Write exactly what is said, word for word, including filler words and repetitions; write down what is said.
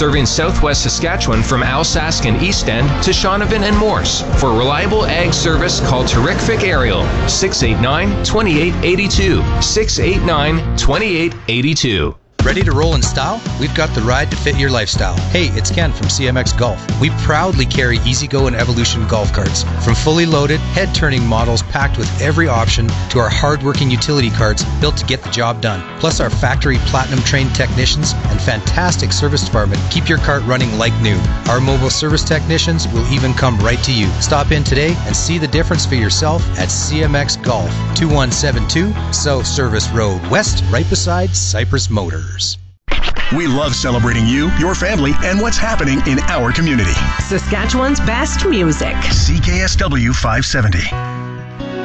serving southwest Saskatchewan from Alsask and East End to Shaunavon and Morse. For reliable ag service, call Terrific Aerial, six eight nine, two eight eight two, six eight nine, two eight eight two. Ready to roll in style? We've got the ride to fit your lifestyle. Hey, it's Ken from C M X Golf. We proudly carry E-Z-Go and Evolution golf carts. From fully loaded, head-turning models packed with every option to our hard-working utility carts built to get the job done. Plus our factory platinum-trained technicians and fantastic service department keep your cart running like new. Our mobile service technicians will even come right to you. Stop in today and see the difference for yourself at C M X Golf, two one seven two South Service Road West, right beside Cypress Motors. We love celebrating you, your family, and what's happening in our community. Saskatchewan's best music. C K S W five seventy.